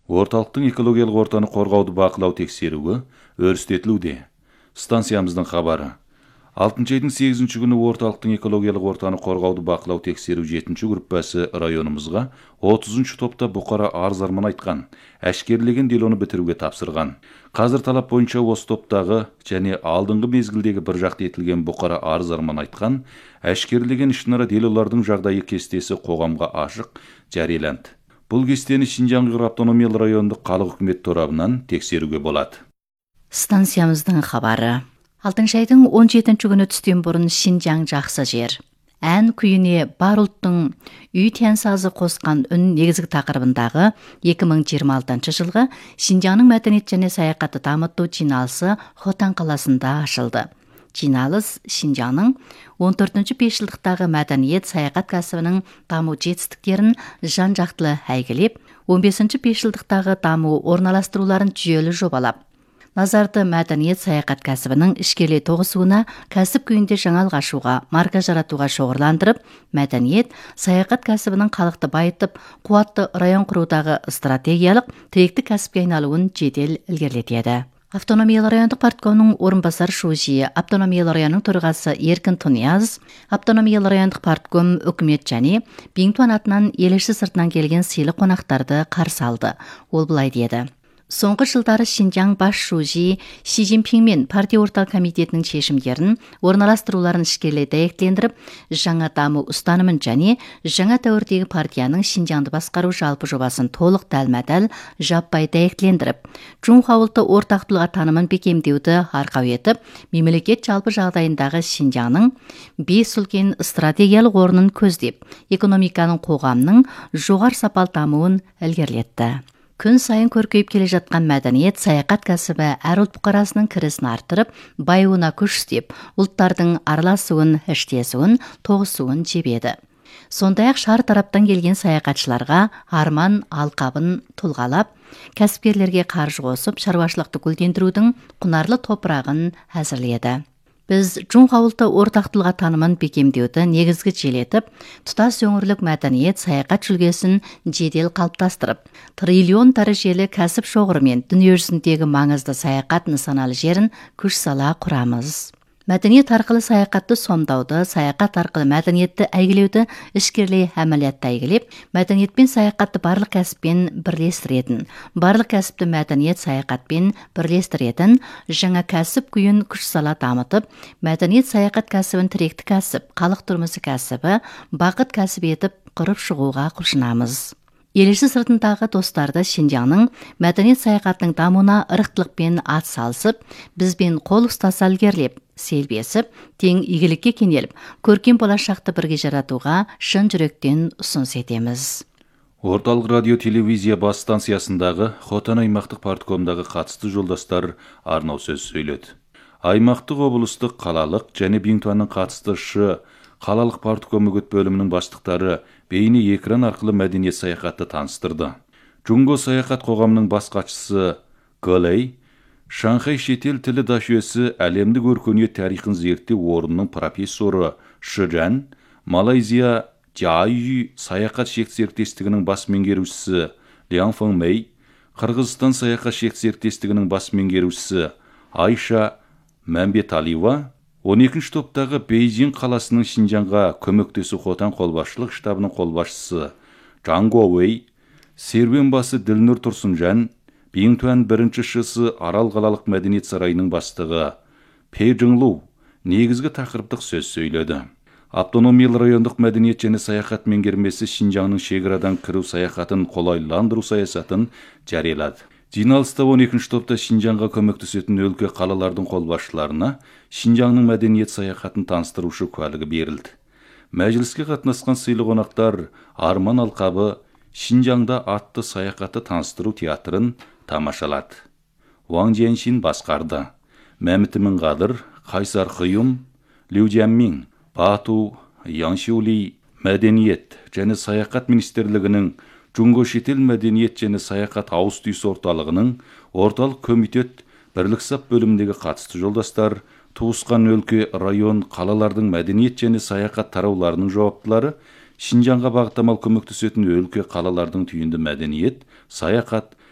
Орталықтың экологиялық ортаны қорғауды бақылау тексеруі өрістетілуде. Станциямыздың хабары. 6 айдың 8 күні орталықтың экологиялық ортаны қорғауды бақылау тексеру 7 группасы районымызға 30 топта бұқара арыз-арман айтқан, әшкерелеген делоны бітіруге тапсырған. Қазір талап бойынша осы топтағы және алдыңғы мезгілдегі бір жақты етілген бұқара арыз-арман айтқан, әшкерелеген ішінара делолардың жағдайы кестесі қоғамға ашық жарияланды. Бұл кестені Шинжаң Уйғур автономиялы райондық халық үкімет торабынан тексеруге болады. Станциямыздың хабары. 6 айдың 17 күні түстен бұрын Шинжаң жақсы жер. Ән күйіне бар ұлттың үй тәнсазы қосқан үн негізгі тақырыбындағы 2026 жылғы Шинжаңның мәдениет және саяхатты дамыту жиналысы Хотан қаласында ашылды. Жиналыс Шинжаңның 14-ші бесжылдықтағы мәдениет саяхат кәсібінің даму жетістіктерін жан-жақтылы әйгілеп, 15-ші бесжылдықтағы даму орналастыруларын жүйелі жобалап, назарды мәдениет саяхат кәсібінің ішкелей тоғысуына, кәсіп күйінде жаңалық ашуға, марка жаратуға шоғырландырып, мәдениет саяхат кәсібінің халықты байытып, қуатты район құрудағы стратегиялық тіректі кәсіпке айналуын жедел ілгерілетеді. Автономиялы райондық парткомның орынбасар шужи, автономиялы районның төрағасы Еркін Тұнияз, автономиялы райондық партком үкімет және Биңтуан атынан елші сыртынан келген сыйлы қонақтарды қарсы алды. Ол былай деді. Соңғы жылдары Шинжаң бас шужи Си Цзиньпинмен партия орталық комитетінің шешімдерін, орналастыруларын ішкерлей дәйектендіріп, жаңа даму ұстанымын және жаңа дәуірдегі партияның Шинжаңды басқару жалпы жобасын толық дәлме-дәл жаппай дәйектендіріп, Чунхауылты ортақтылға танымын бекемдеуді арқау етіп, мемлекет жалпы жағдайындағы Шинжаңның 5 үлкен стратегиялық орнын көздеп, экономиканың қоғамның жоғары сапалы дамуын ілгерілетті. Күн сайын көркейіп келе жатқан мәдениет саяхат кәсібі әр ұлт бұқарасының кірісін арттырып, байуына күш істеп, ұлттардың араласуын, іштесуін, тоғысуын жебеді. Сондай-ақ шар тараптан келген саяхатшыларға арман алқабын тұлғалап, кәсіпкерлерге қаржы қосып, шаруашылықты гүлдендірудің құнарлы топырағын әзірледі. Біз Чунхауылты ортақтылға танымын бекемдеуді негізгі желетіп, тұтас өңірлік мәдениет саяхат жүлгесін жедел қалыптастырып, триллион дәрежелі кәсіп шоғырымен дүниежүзіндегі маңызды саяхат нысаналы жерін күш сала құрамыз. Мәдениет арқылы саяхатты сомдауды, саяхат арқылы мәдениетті әйгілеуді ішкерлей әмәлиятты әйгілеп, мәдениетпен саяхатты барлық кәсіппен бірлестіретін, барлық кәсіпті мәдениет саяхатпен бірлестіретін, жаңа кәсіп күйін күш сала дамытып, мәдениет саяхат кәсібін тіректі кәсіп, халық тұрмысы кәсібі, бақыт кәсіп етіп құрып шығуға құлшынамыз. Елші сыртындағы достарды Шинжаңның мәдениет саяхатының дамуына ырықтылықпен ат салысып, бізбен қол ұстаса ілгерілеп, селбесіп, тең игілікке кенеліп, көркем болашақты бірге жаратуға шын жүректен ұсыныс етеміз. Орталық радио телевизия бас станциясындағы Хотан аймақтық парткомдағы қатысты жолдастар арнау сөз сөйледі. Аймақтық облыстық қалалық және Биңтуанның қатысты қалалық партком үгіт бөлімінің бастықтары бейне экран арқылы мәдениет саяхатты таныстырды. Джунго саяхат қоғамының бас хатшысы Голей, Шанхай шетел тілі дашөсі әлемдік өркениет тарихын зерттеу орнының профессоры Шыжан, Малайзия Джайю саяхат серіктестігінің бас меңгерушісі Лян Фэнгмэй, Қырғызстан саяхат серіктестігінің бас меңгерушісі Айша Мәмбеталиева, 12 топтағы Бейжің қаласының Шинжаңға көмектесу Хотан қолбасшылық штабының қолбасшысы Чжан Гуовей, серуен басы Ділнұр Тұрсынжан, Биңтуан бірінші шысы Арал қалалық мәдениет сарайының бастығы Пэ Жыңлу негізгі тақырыптық сөз сөйледі. Автономиялы райондық мәдениет және саяхат меңгермесі Шинжаңның шекарадан кіру саяхатын қолайландыру саясатын жариялады. Жиналыста 12 топта Шинжаңға көмектесетін өлке қалалардың қолбасшыларына Шинжаңның мәдениет саяхатын таныстырушы куәлігі берілді. Мәжіліске қатынасқан сыйлы қонақтар Арман алқабы Шинжаңда атты саяхатты таныстыру театрын тамашалады. Ваң Жиэншин басқарды. Мәміт Міңғадыр, Қайсар Қиым, Лю Жианмин, Бату, Яншиули мәдениет және саяхат министрлігінің Джунго шетел мәдениет және саяхат ауыз-түйіс орталығының орталық комитет бірліксап бөліміндегі қатысты жолдастар, туысқан өлке, район, қалалардың мәдениет және саяхат тарауларының жауаптылары, Шинжаңға бағыттамал көмектесетін өлке қалалардың түйінді мәдениет, саяхат